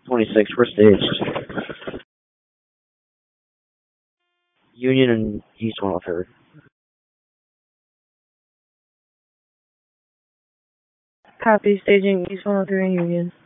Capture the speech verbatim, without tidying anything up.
twenty-six, we're staged. Union and East one oh third. Copy, staging East one oh three and Union.